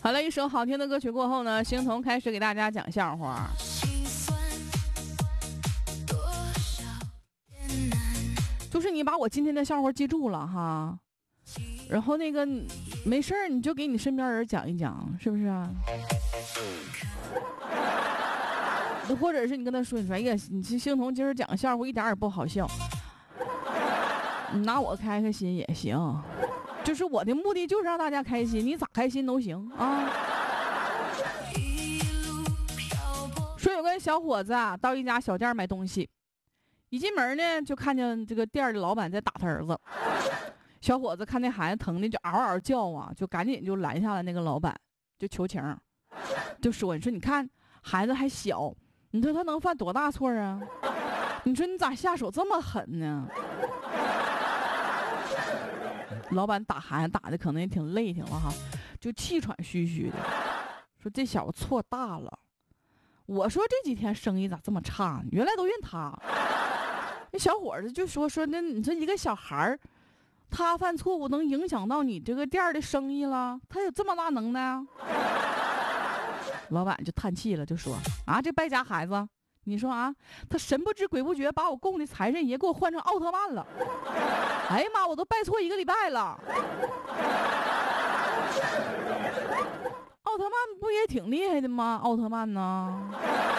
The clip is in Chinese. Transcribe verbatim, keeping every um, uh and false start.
好了，一首好听的歌曲过后呢，星彤开始给大家讲笑话。就是你把我今天的笑话记住了哈，然后那个没事儿你就给你身边人讲一讲，是不是啊？或者是你跟他说，你说哎呀，你这星彤今儿讲笑话一点也不好笑，你拿我开开心也行，就是我的目的就是让大家开心，你咋开心都行啊。说有个小伙子啊，到一家小店买东西，一进门呢就看见这个店的老板在打他儿子。小伙子看那孩子疼的就嗷嗷叫啊，就赶紧就拦下了那个老板，就求情，就说你说你看孩子还小，你说他能犯多大错啊？你说你咋下手这么狠呢？老板打孩子打的可能也挺累挺了哈，就气喘吁吁的说这小子错大了。我说这几天生意咋这么差？原来都怨他。那小伙子就说说那你说一个小孩他犯错误能影响到你这个店的生意了？他有这么大能耐？老板就叹气了，就说啊，这败家孩子，你说啊，他神不知鬼不觉把我供的财神爷给我换成奥特曼了。哎呀妈，我都拜错一个礼拜了。奥特曼不也挺厉害的吗？奥特曼呢？